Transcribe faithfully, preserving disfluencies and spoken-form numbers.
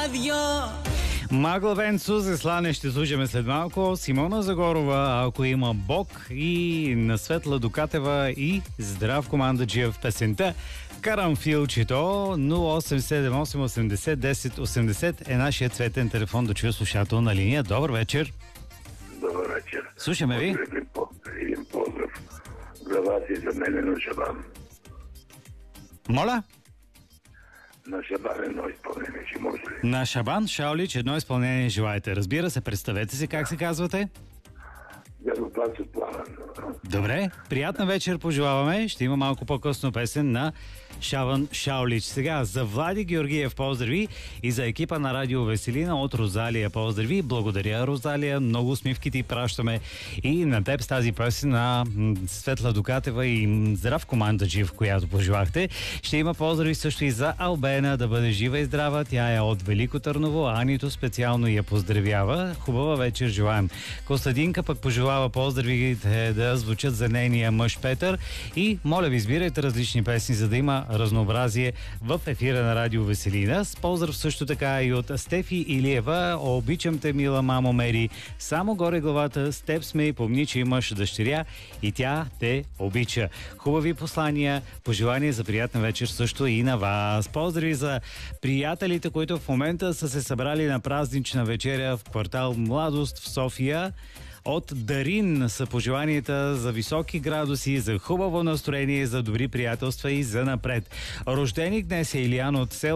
радио. Магла Венцо, за Слане ще слушаме след малко. Симона Загорова, Ако има Бог, и на Светла Дукатева и Здравко Мандаджиев песента Карамфилчето. Нула осем седем осем осемдесет десет осемдесет е нашия цветен телефон да чуя слушател на линия. Добър вечер. Добър вечер. Слушаме ви. Един, по, един поздрав за вас и за мене на Шабан. Моля? На Шабан едно изпълнение, ще може ли? На Шабан Шаулич едно изпълнение желаете. Разбира се, представете се как се казвате. Газопасът Пламен. Добре, приятна вечер пожелаваме. Ще има малко по-късно песен на Шаван Шаулич. Сега за Влади Георгиев поздрави и за екипа на Радио Веселина от Розалия поздрави. Благодаря, Розалия. Много усмивки ти пращаме и на теб с тази песен на Светла Дукатева и Здравко Мандаджиев, която пожелахте. Ще има поздрави също и за Албена, да бъде жива и здрава. Тя е от Велико Търново. Анито специално я поздравява. Хубава вечер желаем. Костадинка пък пожелава поздравите да звучат за нейния мъж Петър. И моля ви, избирайте различни песни, за да има разнообразие в ефира на Радио Веселина. С поздрав също така и от Стефи Илиева. Обичам те, мила мамо Мери. Само горе главата, с теб сме и помни, че имаш дъщеря и тя те обича. Хубави послания, пожелания за приятна вечер също и на вас. Поздрави за приятелите, които в момента са се събрали на празнична вечеря в квартал Младост в София. От Дарин са пожеланията за високи градуси, за хубаво настроение, за добри приятелства и за напред. Рожденик днес е Илиян от село